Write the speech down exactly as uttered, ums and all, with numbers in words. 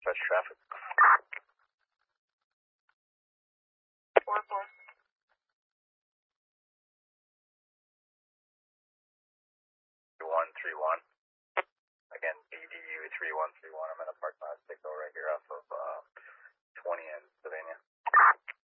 dispatch traffic. four four. one three one. Again, B D U three one three one. I'm in a parking lot signal right here off of uh, twenty and